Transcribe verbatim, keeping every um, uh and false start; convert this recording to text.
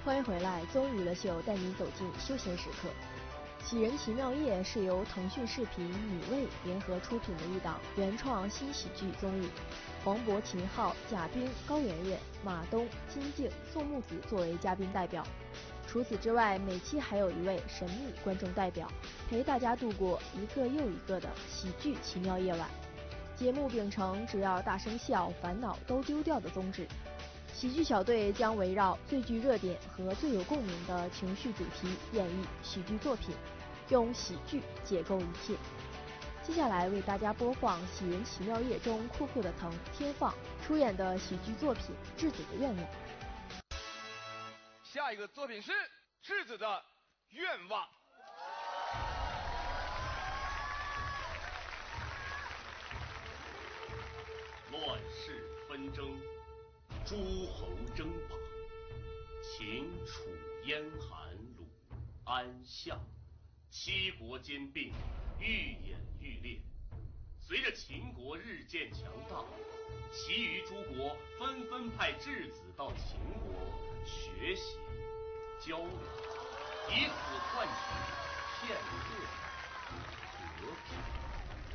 欢迎回来，综艺娱乐秀带您走进休闲时刻。《喜人奇妙夜》是由腾讯视频、米未联合出品的一档原创新喜剧综艺，黄渤、秦昊、贾冰、高圆圆、马东、金靖、宋木子作为嘉宾代表。除此之外，每期还有一位神秘观众代表，陪大家度过一个又一个的喜剧奇妙夜晚。节目秉承只要大声笑，烦恼都丢掉的宗旨。喜剧小队将围绕最具热点和最有共鸣的情绪主题演绎喜剧作品，用喜剧解构一切。接下来为大家播放《喜人奇妙夜》中酷酷的腾、天放出演的喜剧作品《质子的愿望》。 下一个作品是质子的愿望。 乱世纷争，诸侯争霸，秦楚燕韩鲁安夏，七国兼并，愈演愈烈。随着秦国日渐强大，其余诸国纷纷派质子到秦国学习交流，以此换取片刻和平。